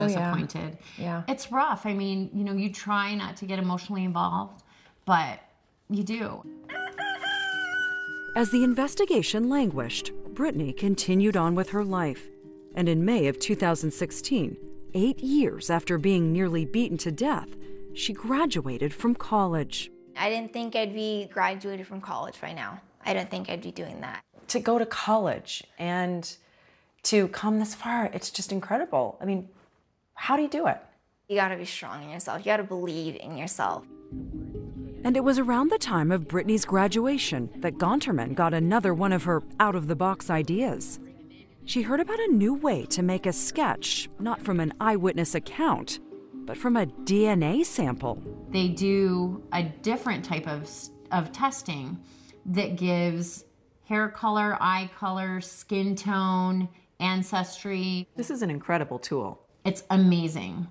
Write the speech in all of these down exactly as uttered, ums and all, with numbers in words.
disappointed. Yeah. Yeah. It's rough. I mean, you know, you try not to get emotionally involved, but you do. As the investigation languished, Brittany continued on with her life. And in May of two thousand sixteen, eight years after being nearly beaten to death, she graduated from college. I didn't think I'd be graduated from college right now. I don't think I'd be doing that. To go to college and to come this far, it's just incredible. I mean, how do you do it? You gotta be strong in yourself. You gotta believe in yourself. And it was around the time of Brittany's graduation that Gonterman got another one of her out-of-the-box ideas. She heard about a new way to make a sketch, not from an eyewitness account, but from a D N A sample. They do a different type of, of testing that gives hair color, eye color, skin tone, ancestry. This is an incredible tool. It's amazing.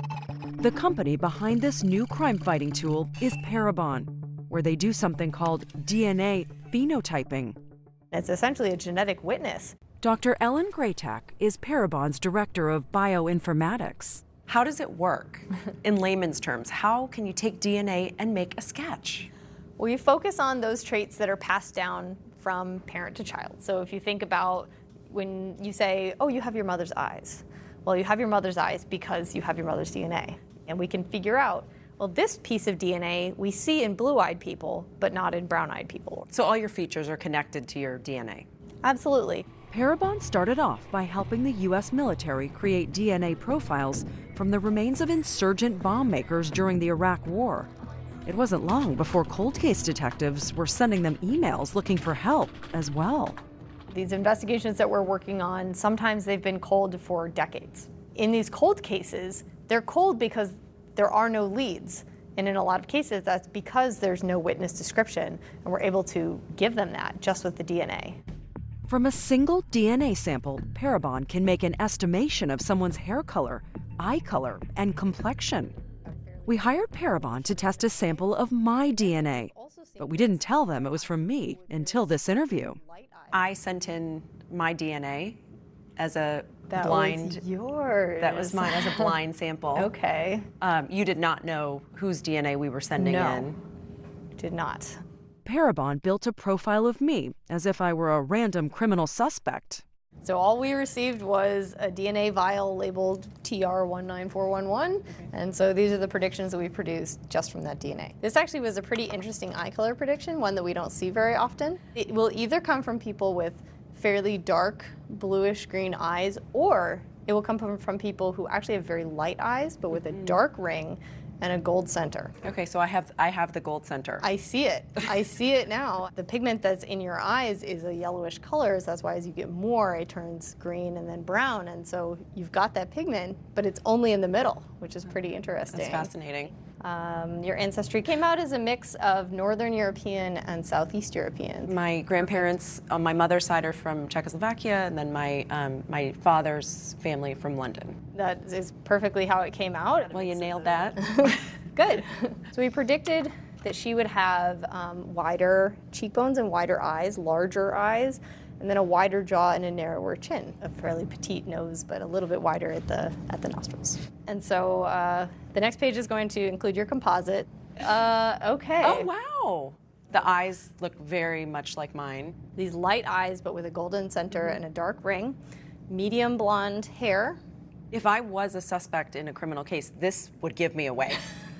The company behind this new crime-fighting tool is Parabon, where they do something called D N A phenotyping. It's essentially a genetic witness. Doctor Ellen Graytak is Parabon's director of bioinformatics. How does it work in layman's terms? How can you take D N A and make a sketch? Well, you focus on those traits that are passed down from parent to child. So if you think about when you say, oh, you have your mother's eyes. Well, you have your mother's eyes because you have your mother's D N A. And we can figure out, well, this piece of D N A we see in blue-eyed people, but not in brown-eyed people. So all your features are connected to your D N A? Absolutely. Parabon started off by helping the U S military create D N A profiles from the remains of insurgent bomb makers during the Iraq War. It wasn't long before cold case detectives were sending them emails looking for help as well. These investigations that we're working on, sometimes they've been cold for decades. In these cold cases, they're cold because there are no leads. And in a lot of cases, that's because there's no witness description, and we're able to give them that just with the D N A. From a single D N A sample, Parabon can make an estimation of someone's hair color, eye color, and complexion. We hired Parabon to test a sample of my D N A, but we didn't tell them it was from me until this interview. I sent in my D N A as a That blind. was yours. That was mine as a blind sample. Okay. Um, you did not know whose D N A we were sending No. in. Did not. Parabon built a profile of me as if I were a random criminal suspect. So all we received was a D N A vial labeled T R one nine four one one, okay. And so these are the predictions that we produced just from that D N A. This actually was a pretty interesting eye color prediction, one that we don't see very often. It will either come from people with fairly dark bluish green eyes, or it will come from, from people who actually have very light eyes, but with a dark ring and a gold center. Okay, so I have I have the gold center. I see it. I see it now. The pigment that's in your eyes is a yellowish color, so that's why as you get more, it turns green and then brown. And so you've got that pigment, but it's only in the middle, which is pretty interesting. That's fascinating. Um, your ancestry came out as a mix of Northern European and Southeast European. My grandparents on my mother's side are from Czechoslovakia, and then my um, my father's family from London. That is perfectly how it came out. Well, you nailed that. Good. So we predicted that she would have um, wider cheekbones and wider eyes, larger eyes, and then a wider jaw and a narrower chin. A fairly petite nose, but a little bit wider at the at the nostrils. And so uh, the next page is going to include your composite. Uh, okay. Oh, wow. The eyes look very much like mine. These light eyes, but with a golden center and a dark ring. Medium blonde hair. If I was a suspect in a criminal case, this would give me away.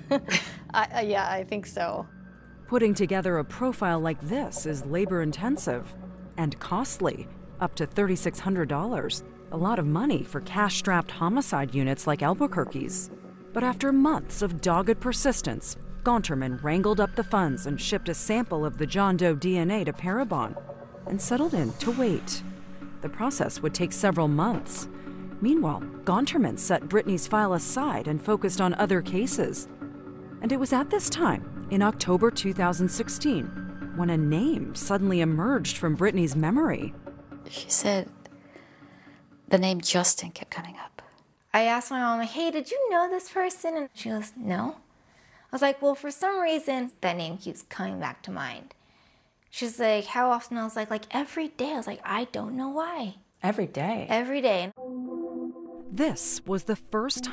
I, uh, yeah, I think so. Putting together a profile like this is labor-intensive and costly, up to three thousand six hundred dollars, a lot of money for cash-strapped homicide units like Albuquerque's. But after months of dogged persistence, Gonterman wrangled up the funds and shipped a sample of the John Doe D N A to Parabon and settled in to wait. The process would take several months. Meanwhile, Gonterman set Brittany's file aside and focused on other cases. And it was at this time, in October two thousand sixteen, when a name suddenly emerged from Brittany's memory. She said the name Justin kept coming up. I asked my mom, hey, did you know this person? And she goes, no. I was like, well, for some reason, that name keeps coming back to mind. She's like, how often? I was like, like every day. I was like, I don't know why. Every day? Every day. This was the first